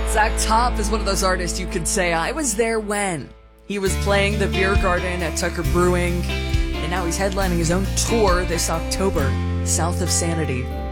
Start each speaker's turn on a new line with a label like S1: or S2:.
S1: Zach Top is one of those artists you could say, I was there when. He was playing the Beer Garden at Tucker Brewing, and now he's headlining his own tour this October, South of Sanity.